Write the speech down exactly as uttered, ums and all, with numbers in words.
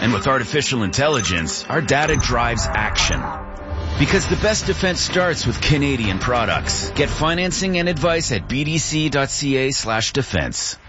And with artificial intelligence, our data drives action. Because the best defense starts with Canadian products. Get financing and advice at b d c dot c a slash defense.